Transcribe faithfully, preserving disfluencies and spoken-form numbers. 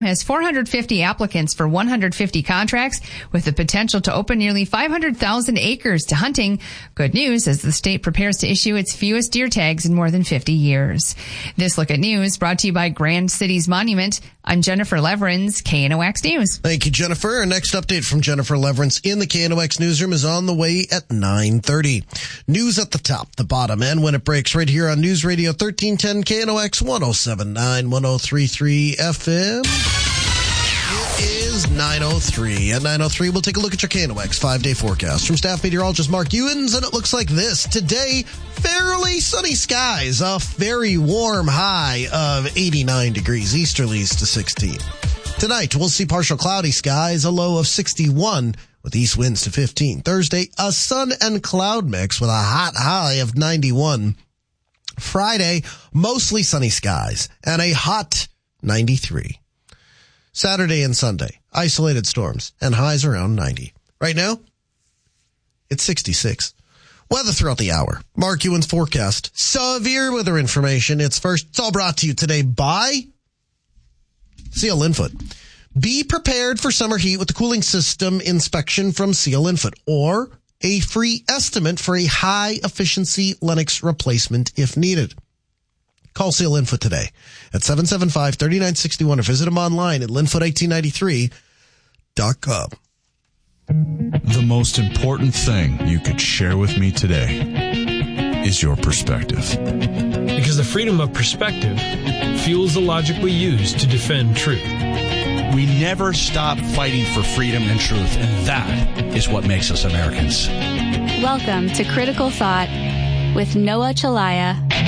has four hundred fifty applicants for one hundred fifty contracts with the potential to open nearly five hundred thousand acres to hunting. Good news as the state prepares to issue its fewest deer tags in more than fifty years. This Look at News brought to you by Grand Cities Monument. I'm Jennifer Leverins, K N O X News. Thank you, Jennifer. Our next update from Jennifer Leverins in the K N O X newsroom is on the way at nine thirty. News at the top, the bottom, and when it breaks right here on News Radio thirteen ten K N O X one oh seven point nine, one oh three point three F M. It is nine oh three. At nine oh three, we'll take a look at your K N O X five-day forecast from staff meteorologist Mark Ewens, and it looks like this. Today, fairly sunny skies, a very warm high of eighty-nine degrees, easterlies to sixteen. Tonight, we'll see partial cloudy skies, a low of sixty-one with east winds to fifteen. Thursday, a sun and cloud mix with a hot high of ninety-one. Friday, mostly sunny skies and a hot ninety-three. Saturday and Sunday, isolated storms and highs around ninety. Right now, it's sixty-six. Weather throughout the hour. Mark Ewens forecast. Severe weather information. It's first. It's all brought to you today by Seal Linfoot. Be prepared for summer heat with the cooling system inspection from Seal Linfoot, or a free estimate for a high-efficiency Lennox replacement if needed. Call Seal Linfoot today at seven seven five, three nine six one or visit them online at linfoot eighteen ninety-three dot com. The most important thing you could share with me today is your perspective. Because the freedom of perspective fuels the logic we use to defend truth. We never stop fighting for freedom and truth, and that is what makes us Americans. Welcome to Critical Thought with Noah Chalaya.